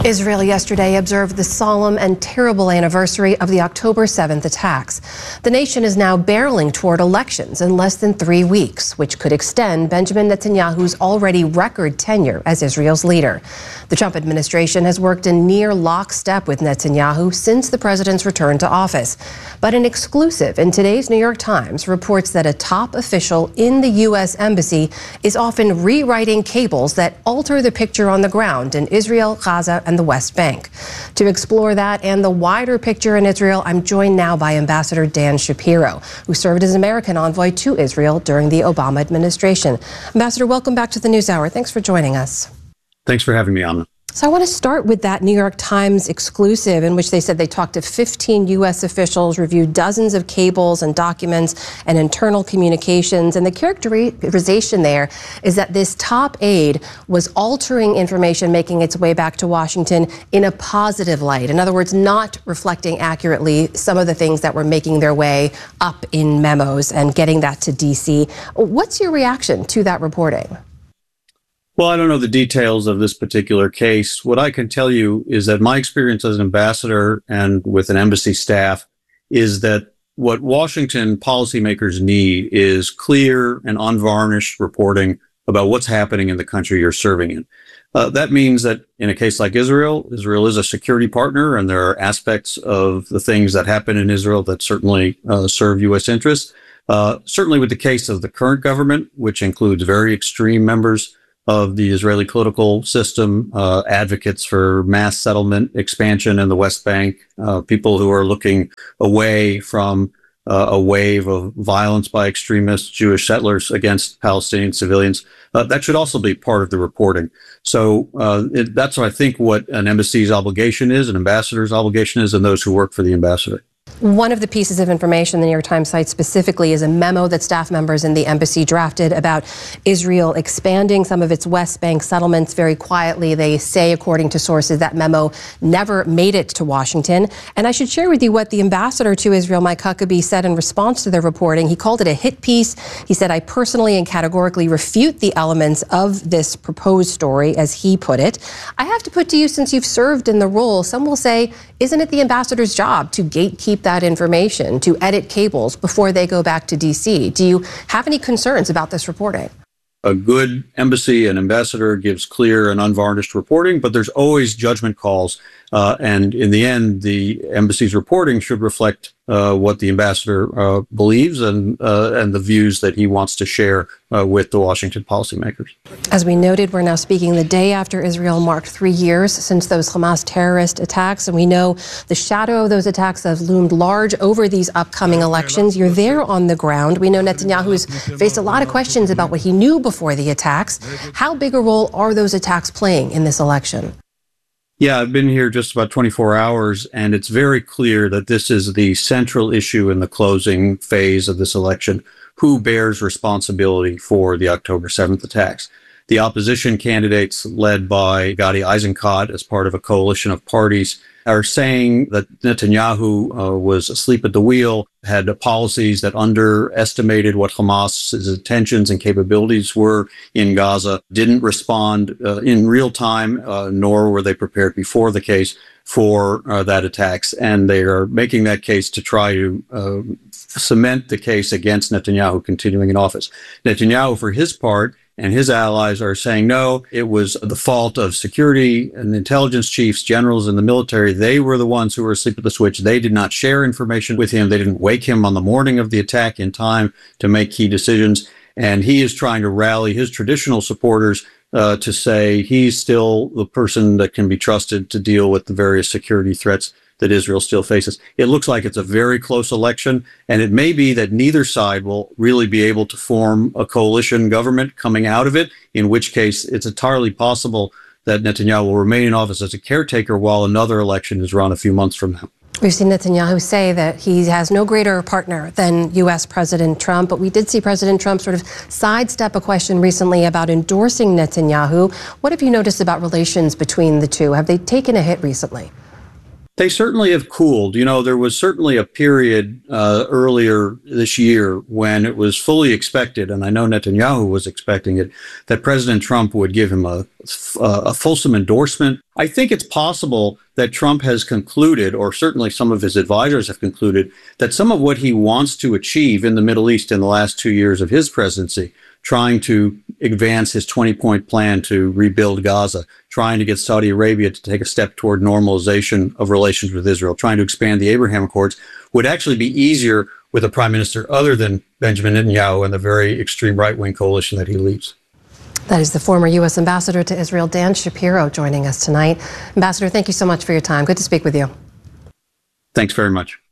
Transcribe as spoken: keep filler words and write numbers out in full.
Israel yesterday observed the solemn and terrible anniversary of the October seventh attacks. The nation is now barreling toward elections in less than three weeks, which could extend Benjamin Netanyahu's already record tenure as Israel's leader. The Trump administration has worked in near lockstep with Netanyahu since the president's return to office. But an exclusive in today's New York Times reports that a top official in the U S embassy is often rewriting cables that alter the picture on the ground in Israel, Gaza, and the West Bank. To explore that and the wider picture in Israel, I'm joined now by Ambassador Dan Shapiro, who served as American envoy to Israel during the Obama administration. Ambassador, welcome back to the NewsHour. Thanks for joining us. Thanks for having me, Amna. So I want to start with that New York Times exclusive in which they said they talked to fifteen U S officials, reviewed dozens of cables and documents and internal communications. And the characterization there is that this top aide was altering information, making its way back to Washington in a positive light. In other words, not reflecting accurately some of the things that were making their way up in memos and getting that to D C. What's your reaction to that reporting? Well, I don't know the details of this particular case. What I can tell you is that my experience as an ambassador and with an embassy staff is that what Washington policymakers need is clear and unvarnished reporting about what's happening in the country you're serving in. Uh, that means that in a case like Israel, Israel is a security partner, and there are aspects of the things that happen in Israel that certainly uh, serve U S interests. Uh, certainly with the case of the current government, which includes very extreme members of the Israeli political system, uh, advocates for mass settlement expansion in the West Bank, uh, people who are looking away from uh, a wave of violence by extremist Jewish settlers against Palestinian civilians. Uh, that should also be part of the reporting. So uh, it, that's, I think, what an embassy's obligation is, an ambassador's obligation is, and those who work for the ambassador. One of the pieces of information the New York Times cites specifically is a memo that staff members in the embassy drafted about Israel expanding some of its West Bank settlements very quietly. They say, according to sources, that memo never made it to Washington. And I should share with you what the ambassador to Israel, Mike Huckabee, said in response to their reporting. He called it a hit piece. He said, "I personally and categorically refute the elements of this proposed story," as he put it. I have to put to you, since you've served in the role, some will say, isn't it the ambassador's job to gatekeep that information, to edit cables before they go back to D C? Do you have any concerns about this reporting? A good embassy and ambassador gives clear and unvarnished reporting, but there's always judgment calls. Uh, and in the end, the embassy's reporting should reflect uh, what the ambassador uh, believes and uh, and the views that he wants to share uh, with the Washington policymakers. As we noted, we're now speaking the day after Israel marked three years since those Hamas terrorist attacks. And we know the shadow of those attacks have loomed large over these upcoming elections. You're there on the ground. We know Netanyahu has faced a lot of questions about what he knew before the attacks. How big a role are those attacks playing in this election? Yeah, I've been here just about twenty-four hours, and it's very clear that this is the central issue in the closing phase of this election. Who bears responsibility for the October seventh attacks? The opposition candidates, led by Gadi Eisenkot as part of a coalition of parties, are saying that Netanyahu uh, was asleep at the wheel, had policies that underestimated what Hamas's intentions and capabilities were in Gaza, didn't respond uh, in real time, uh, nor were they prepared before the case for uh, that attacks. And they are making that case to try to uh, cement the case against Netanyahu continuing in office. Netanyahu, for his part, and his allies are saying, no, it was the fault of security and intelligence chiefs, generals in the military. They were the ones who were asleep at the switch. They did not share information with him. They didn't wake him on the morning of the attack in time to make key decisions. And he is trying to rally his traditional supporters uh, to say he's still the person that can be trusted to deal with the various security threats that Israel still faces. It looks like it's a very close election, and it may be that neither side will really be able to form a coalition government coming out of it, in which case it's entirely possible that Netanyahu will remain in office as a caretaker while another election is run a few months from now. We've seen Netanyahu say that he has no greater partner than U S President Trump, but we did see President Trump sort of sidestep a question recently about endorsing Netanyahu. What have you noticed about relations between the two? Have they taken a hit recently? They certainly have cooled. You know, there was certainly a period uh, earlier this year when it was fully expected, and I know Netanyahu was expecting it, that President Trump would give him a, a fulsome endorsement. I think it's possible that Trump has concluded, or certainly some of his advisors have concluded, that some of what he wants to achieve in the Middle East in the last two years of his presidency, trying to advance his twenty-point plan to rebuild Gaza, trying to get Saudi Arabia to take a step toward normalization of relations with Israel, trying to expand the Abraham Accords, would actually be easier with a prime minister other than Benjamin Netanyahu and the very extreme right-wing coalition that he leads. That is the former U S ambassador to Israel, Dan Shapiro, joining us tonight. Ambassador, thank you so much for your time. Good to speak with you. Thanks very much.